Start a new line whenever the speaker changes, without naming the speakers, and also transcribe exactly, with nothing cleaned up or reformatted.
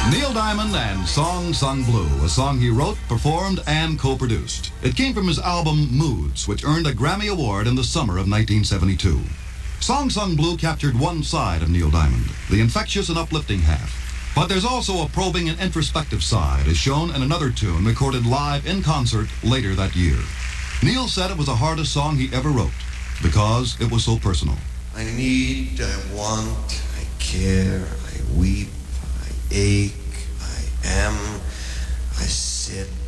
Neil Diamond and Song Sung Blue, a song he wrote, performed, and co-produced. It came from his album Moods, which earned a Grammy Award in the summer of nineteen seventy-two. Song Sung Blue captured one side of Neil Diamond, the infectious and uplifting half. But there's also a probing and introspective side, as shown in another tune recorded live in concert later that year. Neil said it was the hardest song he ever wrote, because it was so personal.
I need, I want, I care, I weep, I ache, I am, I sit,